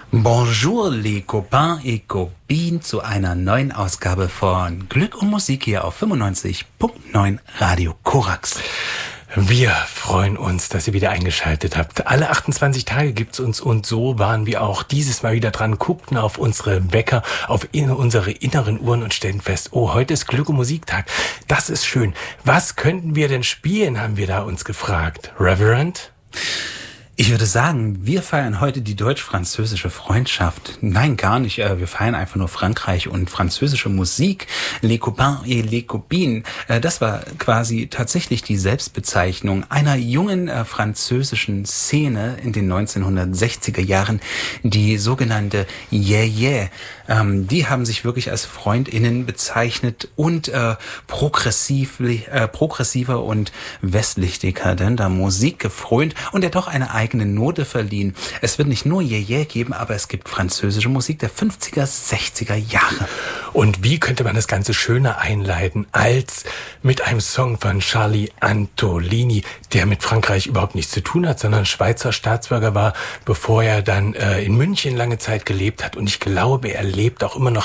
Bonjour les copains et copines zu einer neuen Ausgabe von Glück und Musik hier auf 95.9 Radio Korax. Wir freuen uns, dass ihr wieder eingeschaltet habt. Alle 28 Tage gibt's uns und so waren wir auch dieses Mal wieder dran, guckten auf unsere Wecker, auf unsere inneren Uhren und stellten fest, oh, heute ist Glück- und Musiktag. Das ist schön. Was könnten wir denn spielen, haben wir da uns gefragt. Reverend? Ich würde sagen, wir feiern heute die deutsch-französische Freundschaft. Nein, gar nicht. Wir feiern einfach nur Frankreich und französische Musik. Les copains et les copines. Das war quasi tatsächlich die Selbstbezeichnung einer jungen französischen Szene in den 1960er Jahren, die sogenannte Yeah Yeah. Die haben sich wirklich als FreundInnen bezeichnet und progressiver und westlich dekadenter Musik gefrönt und der doch eine eigene Note verliehen. Es wird nicht nur Yeah Yeah geben, aber es gibt französische Musik der 50er, 60er Jahre. Und wie könnte man das Ganze schöner einleiten als mit einem Song von Charlie Antolini, der mit Frankreich überhaupt nichts zu tun hat, sondern Schweizer Staatsbürger war, bevor er dann in München lange Zeit gelebt hat. Und ich glaube, er lebt auch immer noch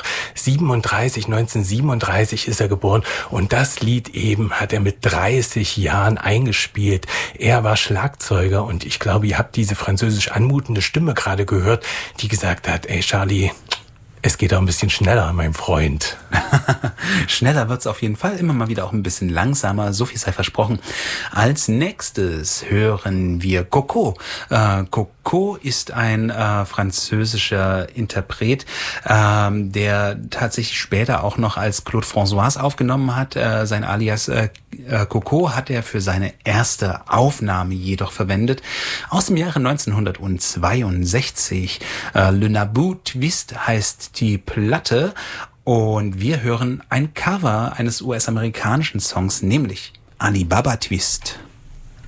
1937 ist er geboren. Und das Lied eben hat er mit 30 Jahren eingespielt. Er war Schlagzeuger und ich glaube, ihr habt diese französisch anmutende Stimme gerade gehört, die gesagt hat, ey Charlie, es geht auch ein bisschen schneller, mein Freund. Schneller wird's auf jeden Fall, immer mal wieder auch ein bisschen langsamer, so viel sei versprochen. Als nächstes hören wir Coco. Coco ist ein französischer Interpret, der tatsächlich später auch noch als Claude François aufgenommen hat. Sein Alias Coco hat er für seine erste Aufnahme jedoch verwendet. Aus dem Jahre 1962. Le Naboo Twist heißt die Platte und wir hören ein Cover eines US-amerikanischen Songs, nämlich Alibaba Twist.